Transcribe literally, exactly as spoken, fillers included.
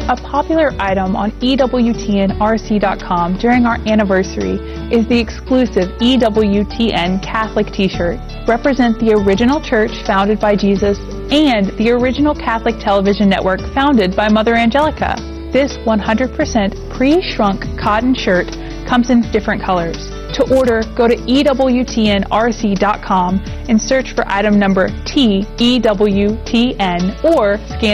A popular item on E W T N R C dot com during our anniversary is the exclusive E W T N Catholic t-shirt. Represent the original church founded by Jesus and the original Catholic television network founded by Mother Angelica. This one hundred percent pre-shrunk cotton shirt comes in different colors. To order, go to E W T N R C dot com and search for item number T E W T N or scan